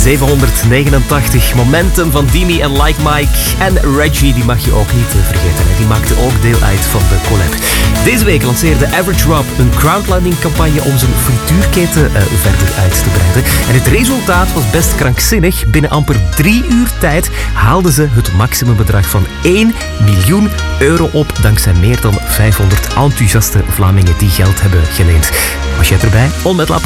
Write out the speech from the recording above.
789 Momentum van Dimi en Like Mike. En Reggie, die mag je ook niet vergeten. Die maakte ook deel uit van de collab. Deze week lanceerde Average Rob een crowdfunding-campagne om zijn frituurketen verder uit te breiden. En het resultaat was best krankzinnig. Binnen amper 3 uur tijd haalden ze het maximumbedrag van 1 miljoen euro op, dankzij meer dan 500 enthousiaste Vlamingen die geld hebben geleend. Was jij erbij? On met La